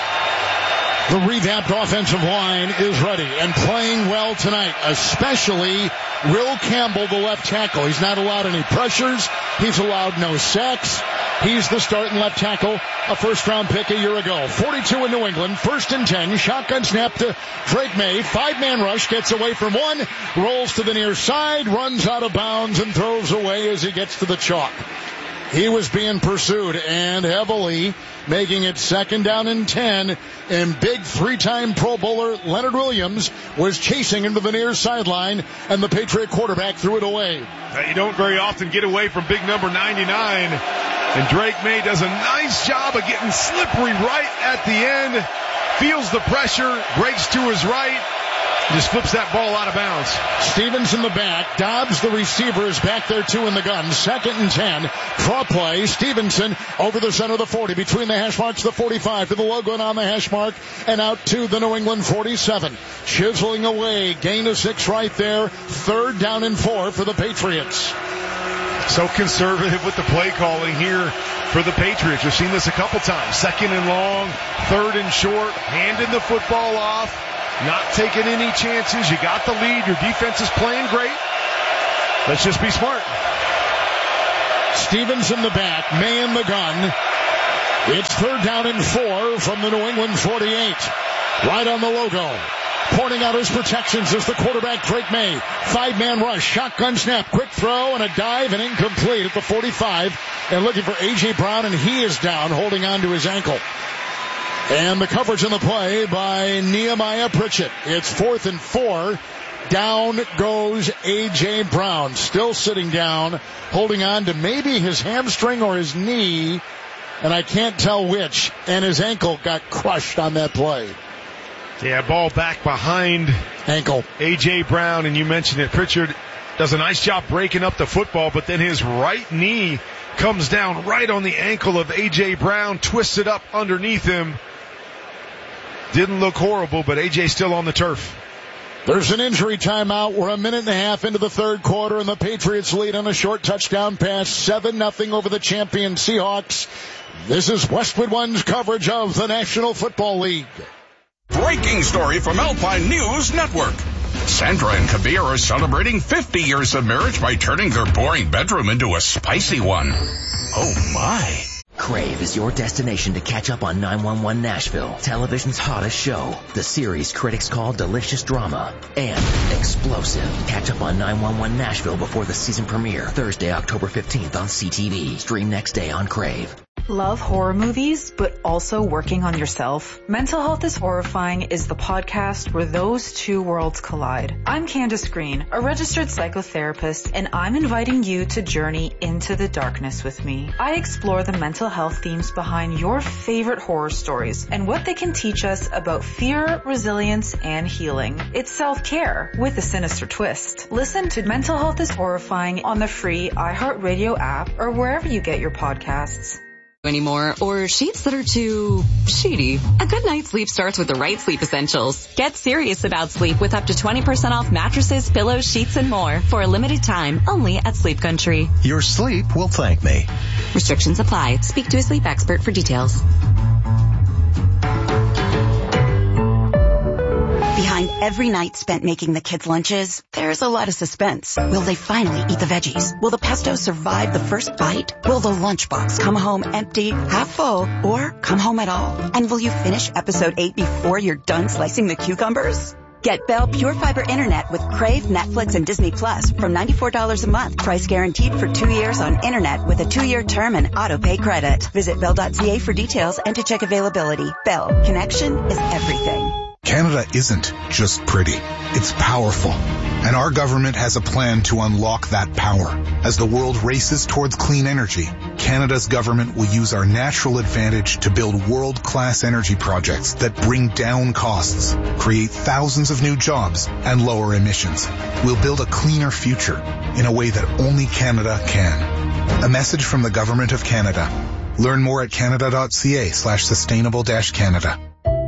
Speaker 2: The revamped offensive line is ready and playing well tonight, especially Will Campbell, the left tackle. He's not allowed any pressures. He's allowed no sacks. He's the starting left tackle, a first-round pick a year ago. 42 in New England, 1st and 10. Shotgun snap to Drake May. 5-man rush, gets away from one, rolls to the near side, runs out of bounds, and throws away as he gets to the chalk. He was being pursued and heavily, making it 2nd down and 10. And big 3-time Pro Bowler Leonard Williams was chasing into the near sideline, and the Patriot quarterback threw it away.
Speaker 1: You don't very often get away from big number 99. And Drake May does a nice job of getting slippery right at the end. Feels the pressure, breaks to his right, Just flips that ball out of bounds.
Speaker 2: Stevens in the back. Dobbs, the receiver, is back there too in the gun. 2nd and 10. Draw play. Stevenson over the center of the 40. Between the hash marks, the 45 to the logo and on the hash mark and out to the New England 47. Chiseling away. Gain of 6 right there. 3rd down and 4 for the Patriots.
Speaker 1: So conservative with the play calling here for the Patriots. We've seen this a couple times. 2nd and long, 3rd and short, handing the football off. Not taking any chances. You got the lead. Your defense is playing great. Let's just be smart.
Speaker 2: Stevens in the back. May in the gun. It's 3rd down and 4 from the New England 48. Right on the logo. Pointing out his protections is the quarterback, Drake May. 5-man rush. Shotgun snap. Quick throw and a dive and incomplete at the 45. And looking for A.J. Brown, and he is down, holding on to his ankle. And the coverage in the play by Nehemiah Pritchett. It's 4th and 4. Down goes A.J. Brown. Still sitting down, holding on to maybe his hamstring or his knee, and I can't tell which. And his ankle got crushed on that play.
Speaker 1: Yeah, ball back behind
Speaker 2: ankle.
Speaker 1: A.J. Brown, and you mentioned it. Pritchard does a nice job breaking up the football, but then his right knee comes down right on the ankle of A.J. Brown, twists it up underneath him. Didn't look horrible, but A.J. still on the turf.
Speaker 2: There's an injury timeout. We're 1.5 minutes into the 3rd quarter, and the Patriots lead on a short touchdown pass, 7-0 over the champion Seahawks. This is Westwood One's coverage of the National Football League.
Speaker 3: Breaking story from Alpine News Network. Sandra and Kabir are celebrating 50 years of marriage by turning their boring bedroom into a spicy one. Oh my.
Speaker 5: Crave is your destination to catch up on 911 Nashville, television's hottest show. The series critics call delicious drama and explosive. Catch up on 911 Nashville before the season premiere, Thursday, October 15th on CTV. Stream next day on Crave.
Speaker 6: Love horror movies, but also working on yourself? Mental Health is Horrifying is the podcast where those two worlds collide. I'm Candace Green, a registered psychotherapist, and I'm inviting you to journey into the darkness with me. I explore the mental health themes behind your favorite horror stories and what they can teach us about fear, resilience, and healing. It's self-care with a sinister twist. Listen to Mental Health is Horrifying on the free iHeartRadio app or wherever you get your podcasts.
Speaker 7: Anymore, or sheets that are too sheety. A good night's sleep starts with the right sleep essentials. Get serious about sleep with up to 20% off mattresses, pillows, sheets, and more for a limited time only at Sleep Country.
Speaker 19: Your sleep will thank me.
Speaker 7: Restrictions apply. Speak to a sleep expert for details.
Speaker 21: Behind every night spent making the kids' lunches, there's a lot of suspense. Will they finally eat the veggies? Will the pesto survive the first bite? Will the lunchbox come home empty, half full, or come home at all? And will you finish episode 8 before you're done slicing the cucumbers? Get Bell Pure Fiber Internet with Crave, Netflix, and Disney Plus from $94 a month. Price guaranteed for 2 years on Internet with a 2-year term and auto-pay credit. Visit Bell.ca for details and to check availability. Bell. Connection is everything.
Speaker 4: Canada isn't just pretty, it's powerful. And our government has a plan to unlock that power. As the world races towards clean energy, Canada's government will use our natural advantage to build world-class energy projects that bring down costs, create thousands of new jobs, and lower emissions. We'll build a cleaner future in a way that only Canada can. A message from the Government of Canada. Learn more at canada.ca/sustainable-Canada.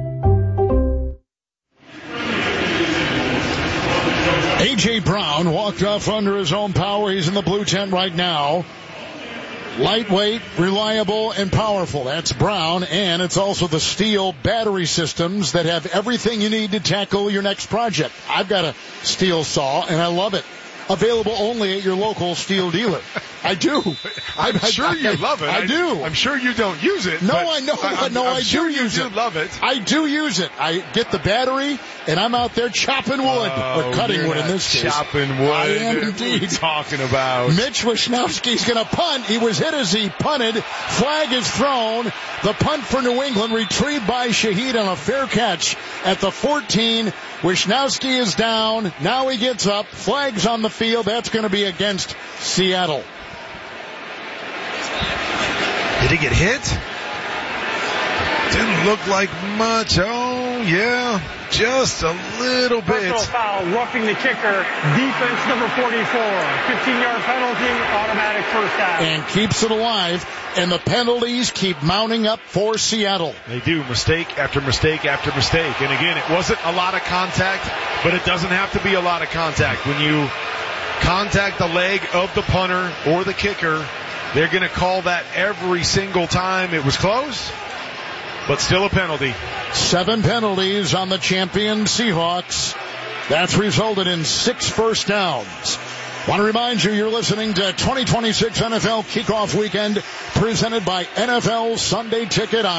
Speaker 2: A.J. Brown walked off under his own power. He's in the blue tent right now. Lightweight, reliable, and powerful. That's Brown, and it's also the Steel battery systems that have everything you need to tackle your next project. I've got a Steel saw, and I love it. Available only at your local Steel dealer. I do.
Speaker 1: I'm sure you love it.
Speaker 2: I do.
Speaker 1: I'm sure you don't use it.
Speaker 2: No, I know. I do use it.
Speaker 1: Love it.
Speaker 2: I do use it. I get the battery, and I'm out there chopping wood. Or cutting wood in this case.
Speaker 1: Chopping wood.
Speaker 2: I am indeed.
Speaker 1: What are you talking about?
Speaker 2: Mitch Wishnowsky's going to punt. He was hit as he punted. Flag is thrown. The punt for New England retrieved by Shaheed on a fair catch at the 14. Wishnowsky is down. Now he gets up. Flag's on the field. That's going to be against Seattle.
Speaker 1: Did he get hit? Didn't look like much. Oh, Yeah, just a little bit.
Speaker 10: Personal foul, roughing the kicker. Defense number 44. 15-yard penalty, automatic first down.
Speaker 2: And keeps it alive, and the penalties keep mounting up for Seattle.
Speaker 1: They do, mistake after mistake after mistake. And again, it wasn't a lot of contact, but it doesn't have to be a lot of contact. When you contact the leg of the punter or the kicker, they're going to call that every single time it was close, but still a penalty.
Speaker 2: 7 penalties on the champion Seahawks. That's resulted in 6 first downs. Want to remind you, you're listening to 2026 NFL Kickoff Weekend presented by NFL Sunday Ticket on